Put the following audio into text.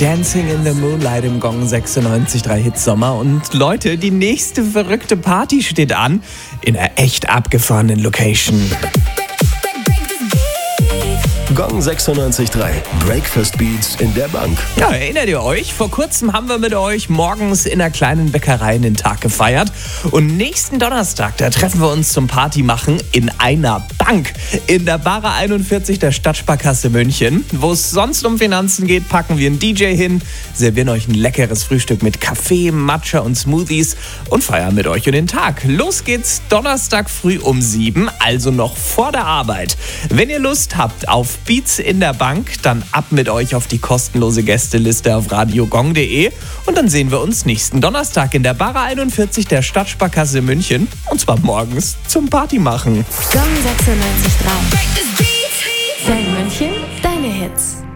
Dancing in the Moonlight im Gong 96.3 Hits Sommer. Und Leute, die nächste verrückte Party steht an in einer echt abgefahrenen Location. Gong 96.3. Breakfast Beats in der Bank. Ja, erinnert ihr euch? Vor kurzem haben wir mit euch morgens in einer kleinen Bäckerei den Tag gefeiert. Und nächsten Donnerstag, da treffen wir uns zum Partymachen in einer Bank. In der Bara 41 der Stadtsparkasse München. Wo es sonst um Finanzen geht, packen wir einen DJ hin, servieren euch ein leckeres Frühstück mit Kaffee, Matcha und Smoothies und feiern mit euch den Tag. Los geht's Donnerstag früh um 7, also noch vor der Arbeit. Wenn ihr Lust habt auf Beats in der Bank, dann ab mit euch auf die kostenlose Gästeliste auf radiogong.de und dann sehen wir uns nächsten Donnerstag in der Bara 41 der Stadtsparkasse München und zwar morgens zum Partymachen. Gong 96.3. Für München, deine Hits.